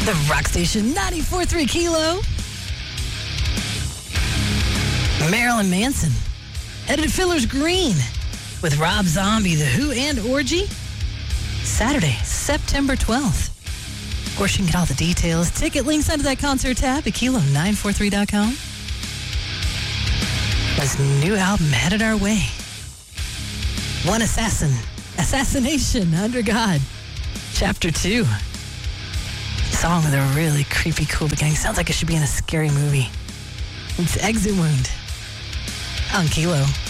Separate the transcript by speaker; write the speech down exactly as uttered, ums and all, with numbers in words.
Speaker 1: The Rock Station ninety-four point three Kilo. Marilyn Manson. Headed to Fiddler's Green with Rob Zombie, The Who, and Orgy. Saturday, September twelfth. Of course, you can get all the details. Ticket links under that concert tab at kilo nine four three dot com. His new album headed our way. One Assassin. Assassination Under God. Chapter two. Song with a really creepy, cool beginning. Sounds like it should be in a scary movie. It's Exit Wound on Kilo.